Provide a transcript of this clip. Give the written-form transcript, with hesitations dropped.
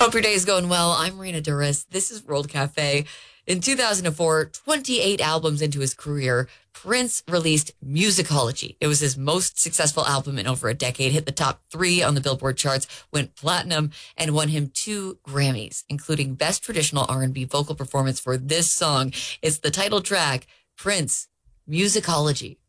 Hope your day is going well. I'm Rena Duras. This is World Cafe. In 2004, 28 albums into his career, Prince released Musicology. It was his most successful album in over a decade, hit the top 3 on the Billboard charts, went platinum, and won him 2 Grammys, including Best Traditional R&B Vocal Performance for this song. It's the title track, Prince, Musicology.